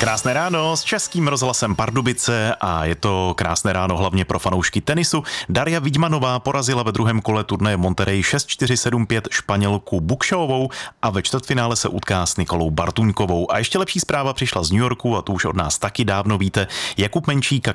Krásné ráno s Českým rozhlasem Pardubice a je to krásné ráno hlavně pro fanoušky tenisu. Daria Vidmanová porazila ve druhém kole turnaje Monterey 6-4-7-5 Španělku Buksovou a ve čtvrtfinále se utká s Nikolou Bartuňkovou. A ještě lepší zpráva přišla z New Yorku a tu už od nás taky dávno víte. Jakub Menčík a